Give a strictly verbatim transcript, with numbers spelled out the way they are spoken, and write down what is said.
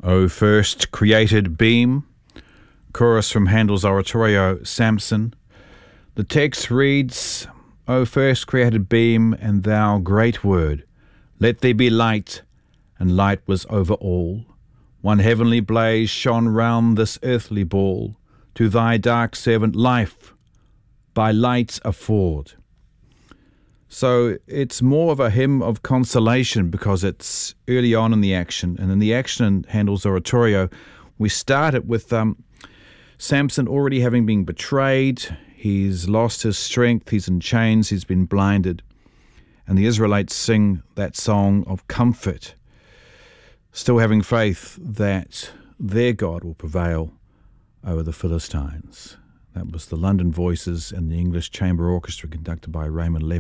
O first created beam, chorus from Handel's oratorio, Samson. The text reads, O first created beam, and thou great word, let there be light, and light was over all. One heavenly blaze shone round this earthly ball, to thy dark servant life by light afford. So it's more of a hymn of consolation because it's early on in the action. And in the action in Handel's oratorio, we start it with um, Samson already having been betrayed. He's lost his strength. He's in chains. He's been blinded. And the Israelites sing that song of comfort, still having faith that their God will prevail over the Philistines. That was the London Voices and the English Chamber Orchestra conducted by Raymond Leppard.